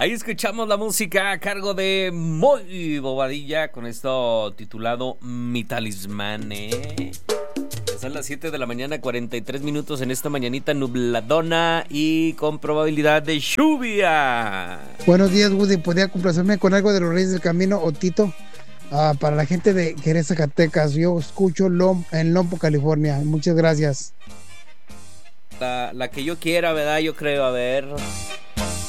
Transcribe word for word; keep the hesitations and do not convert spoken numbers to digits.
Ahí escuchamos la música a cargo de Moy Bobadilla con esto titulado Mi Talismán, ¿eh? Son las siete de la mañana, cuarenta y tres minutos en esta mañanita nubladona y con probabilidad de lluvia. Buenos días, Woody. ¿Podría complacerme con algo de los Reyes del Camino o Tito? Uh, para la gente de Jerez, Zacatecas. Yo escucho Lom, en Lompo, California. Muchas gracias. La, la que yo quiera, ¿verdad? Yo creo, a ver...